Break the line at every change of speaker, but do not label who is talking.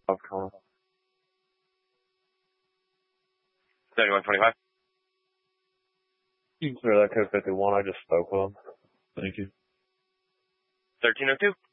calling.
7125.
You can clear that code 51. I just spoke with him. Thank you.
1302.